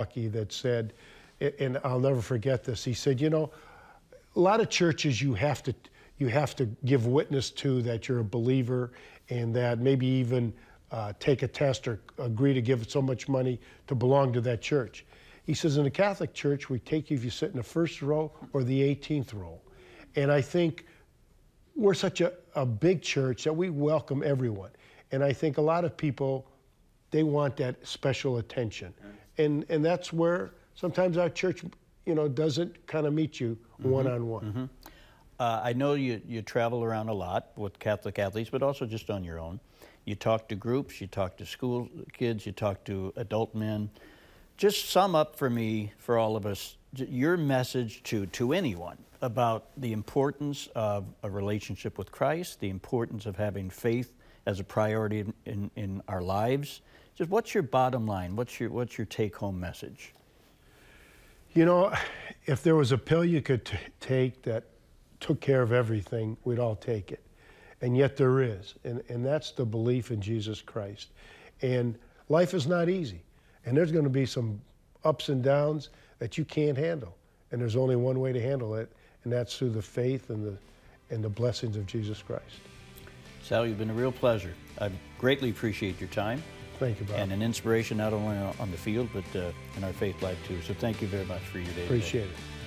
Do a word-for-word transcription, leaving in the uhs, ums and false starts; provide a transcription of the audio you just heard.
Rocky that said, and I'll never forget this, he said, you know, a lot of churches you have to you have to give witness to that you're a believer, and that maybe even uh, take a test or agree to give so much money to belong to that church. He says, in the Catholic Church, we take you if you sit in the first row or the eighteenth row. And I think we're such a, a big church that we welcome everyone. And I think a lot of people, they want that special attention. And, and that's where sometimes our church, you know, doesn't kind of meet you mm-hmm. one-on-one. Mm-hmm. uh, I know you, you travel around a lot with Catholic athletes, but also just on your own. You talk to groups, you talk to school kids, you talk to adult men. Just sum up for me, for all of us, your message to, to anyone about the importance of a relationship with Christ, the importance of having faith as a priority in, in, in our lives. Just what's your bottom line? What's your, what's your take-home message? You know, if there was a pill you could t take that took care of everything, we'd all take it. And yet there is, and, and that's the belief in Jesus Christ. And life is not easy. And there's going to be some ups and downs that you can't handle. And there's only one way to handle it, and that's through the faith and the, and the blessings of Jesus Christ. Sal, you've been a real pleasure. I greatly appreciate your time. Thank you, Bob. And an inspiration not only on the field, but uh, in our faith life too. So thank you very much for your day. Appreciate today. it.